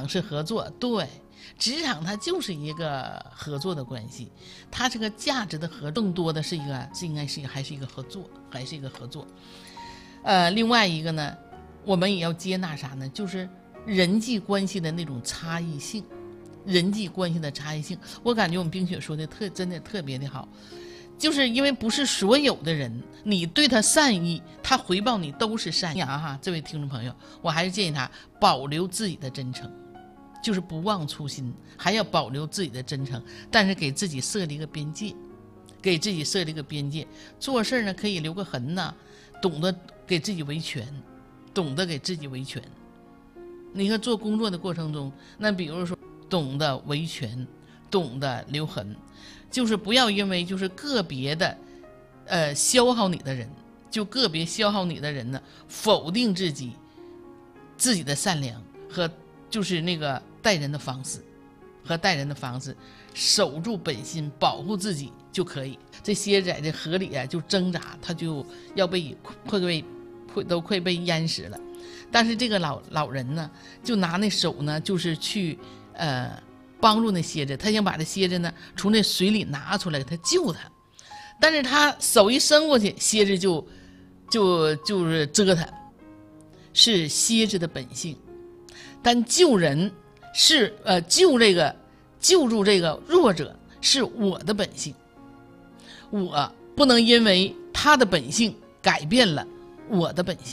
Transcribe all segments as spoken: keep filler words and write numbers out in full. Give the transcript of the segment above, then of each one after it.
是合作，对，职场它就是一个合作的关系，它这个价值的合，更多的是一个是应该是还是一个合作，还是一个合作。呃，另外一个呢，我们也要接纳啥呢？就是人际关系的那种差异性，人际关系的差异性，我感觉我们冰雪说的特真的特别的好。就是因为不是所有的人，你对他善意，他回报你都是善意啊！哈，这位听众朋友，我还是建议他保留自己的真诚，就是不忘初心，还要保留自己的真诚，但是给自己设立一个边界，给自己设立一个边界。做事呢可以留个痕呐，懂得给自己维权，懂得给自己维权。你看做工作的过程中，那比如说懂得维权，懂得留痕。就是不要因为就是个别的呃消耗你的人，就个别消耗你的人呢，否定自己自己的善良和就是那个待人的方式和待人的方式，守住本心，保护自己就可以。这些在这河里啊就挣扎，他就要被快被快都快被淹死了。但是这个老老人呢，就拿那手呢，就是去呃帮助那蝎子，他想把这蝎子呢从那水里拿出来，他救他，但是他手一伸过去，蝎子就就就是蛰他，是蝎子的本性。但救人是呃救这个救助这个弱者是我的本性，我不能因为他的本性改变了我的本性。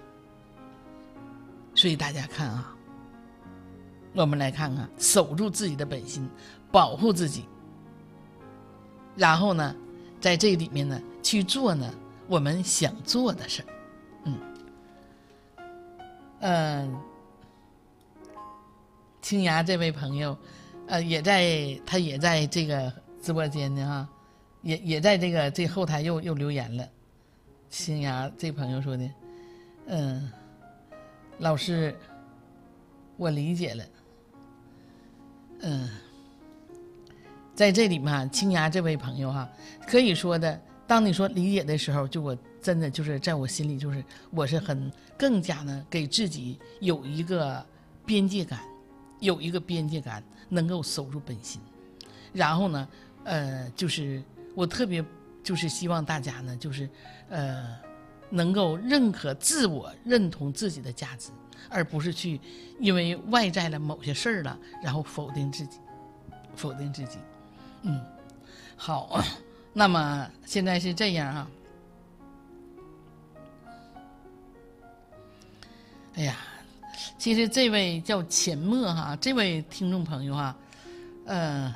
所以大家看啊，我们来看看，守住自己的本心，保护自己，然后呢在这里面呢去做呢我们想做的事儿。嗯呃青芽这位朋友呃也在他也在这个直播间呢哈，也也在这个这后台又又留言了。青芽这朋友说的嗯老师我理解了。嗯，在这里面，青芽这位朋友哈，可以说的，当你说理解的时候，就我真的就是在我心里，就是我是很更加呢给自己有一个边界感，有一个边界感，能够守住本心。然后呢，呃，就是我特别就是希望大家呢，就是呃，能够认可自我，认同自己的价值。而不是去因为外在了某些事儿了，然后否定自己，否定自己。嗯，好，那么现在是这样啊。哎呀，其实这位叫浅墨哈，这位听众朋友哈，呃，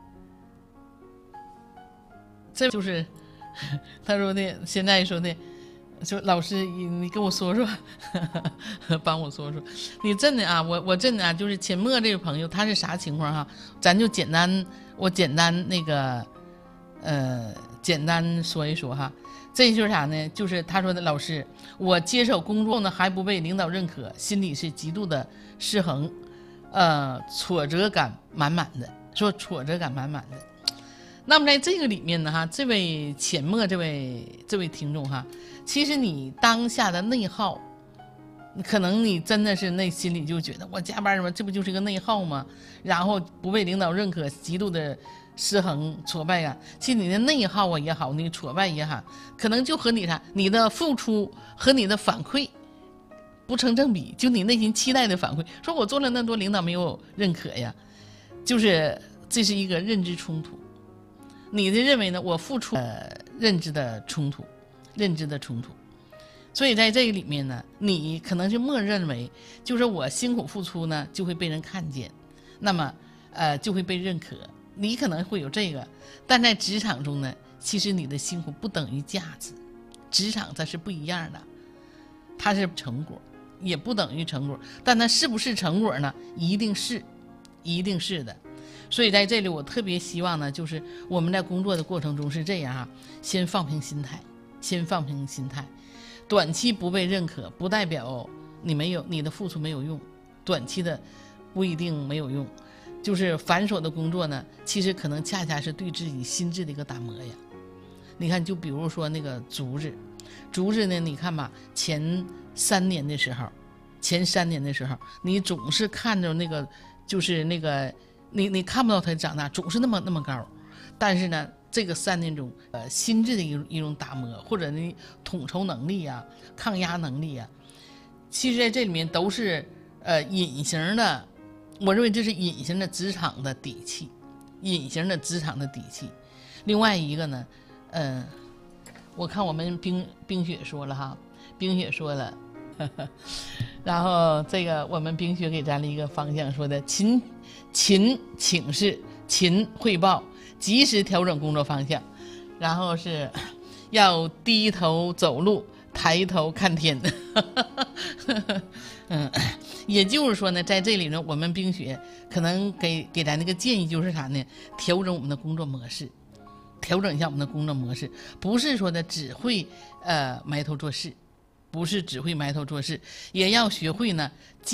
这就是他说的，现在说的。说老师你跟我说说帮我说说，你真的啊，我我真的啊，就是浅墨这个朋友他是啥情况哈，咱就简单我简单那个呃简单说一说哈。这就是啥呢，就是他说的老师，我接手工作呢还不被领导认可，心里是极度的失衡，呃挫折感满满的，说挫折感满满的。那么在这个里面呢哈，这位浅墨这位这位听众哈，其实你当下的内耗，可能你真的是内心里就觉得我加班什么，这不就是一个内耗吗？然后不被领导认可，极度的失衡挫败感。其实你的内耗啊也好，你挫败也好，可能就和你啥，你的付出和你的反馈不成正比，就你内心期待的反馈，说我做了那么多，领导没有认可呀，就是这是一个认知冲突。你的认为呢？我付出呃认知的冲突，认知的冲突。所以在这个里面呢，你可能就默认为，就是我辛苦付出呢，就会被人看见，那么呃就会被认可。你可能会有这个，但在职场中呢，其实你的辛苦不等于价值，职场它是不一样的，它是成果，也不等于成果，但它是不是成果呢？一定是，一定是的。所以在这里我特别希望呢，就是我们在工作的过程中是这样啊，先放平心态，先放平心态。短期不被认可不代表你没有你的付出没有用，短期的不一定没有用，就是繁琐的工作呢，其实可能恰恰是对自己心智的一个打磨呀。你看就比如说那个竹子，竹子呢你看吧，前三年的时候前三年的时候，你总是看着那个，就是那个你你看不到他长大，总是那么那么高。但是呢，这个三年中，呃，心智的一种一种打磨，或者你统筹能力呀、抗压能力呀，其实在这里面都是呃隐形的。我认为这是隐形的职场的底气，隐形的职场的底气。另外一个呢，嗯、呃，我看我们冰冰雪说了哈，冰雪说了，呵呵，然后这个我们冰雪给咱了一个方向，说的勤勤请示、勤汇报，及时调整工作方向，然后是要低头走路，抬头看天。嗯，也就是说呢，在这里呢，我们冰雪可能给给咱那个建议就是啥呢？调整我们的工作模式，调整一下我们的工作模式，不是说的只会呃埋头做事，不是只会埋头做事，也要学会呢。